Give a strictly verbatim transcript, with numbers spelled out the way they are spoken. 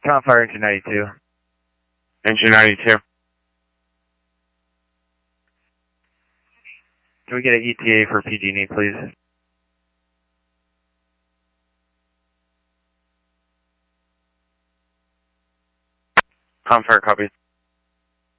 Confire engine ninety-two. Engine ninety-two. Can we get an E T A for P G and E, please? Confire, copy.